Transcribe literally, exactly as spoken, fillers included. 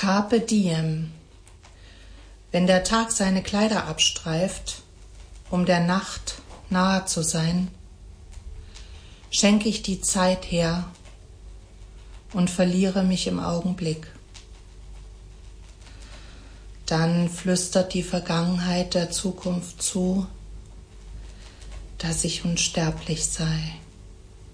Carpe diem. Wenn der Tag seine Kleider abstreift, um der Nacht nahe zu sein, schenke ich die Zeit her und verliere mich im Augenblick. Dann flüstert die Vergangenheit der Zukunft zu, dass ich unsterblich sei.